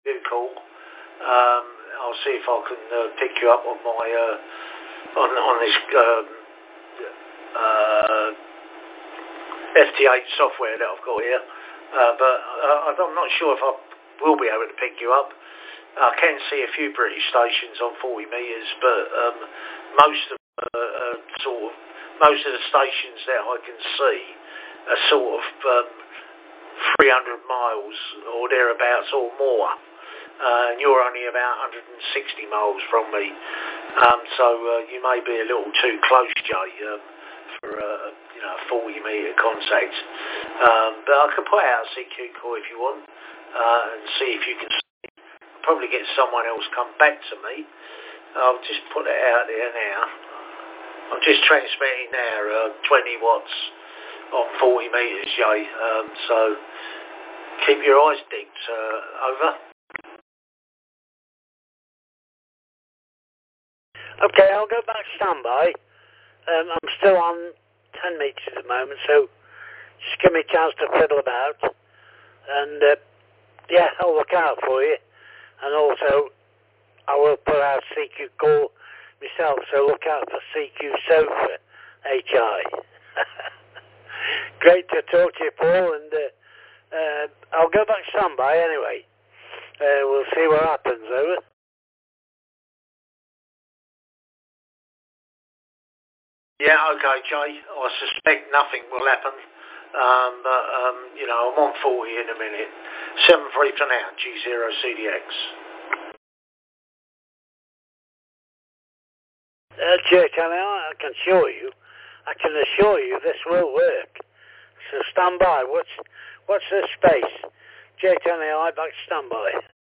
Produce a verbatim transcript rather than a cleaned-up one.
you call. Um, I'll see if I can uh, pick you up on my uh, on on this um, uh, F T H software that I've got here. Uh, but uh, I'm not sure if I will be able to pick you up. I can see a few British stations on forty metres, but um, most of uh, uh, sort of most of the stations that I can see are sort of um, three hundred miles or thereabouts or more. Uh, and you're only about one hundred sixty miles from me, um, so uh, you may be a little too close, Jay, um, for uh, you know a forty metre contact. Um, but I can put out a C Q call if you want, uh, and see if you can probably get someone else come back to me. I'll just put it out there now. I'm just transmitting now uh, twenty watts on forty metres, Jay. Um, so keep your eyes dipped. Uh, over. Okay, I'll go back standby. Um, I'm still on ten metres at the moment, so just give me a chance to fiddle about. And, uh, yeah, I'll look out for you. And also, I will put out C Q call myself, so look out for C Q Sofa H I. Great to talk to you, Paul, and uh, uh, I'll go back standby anyway. Uh, we'll see what happens, over. Yeah, okay, Jay. I suspect nothing will happen. Um, but, um, you know, I'm on forty in a minute. seven three for now, G zero C D X. Uh, Jake, I, mean, I can assure you, I can assure you this will work. So stand by. What's, what's the space? Jake, I back standby.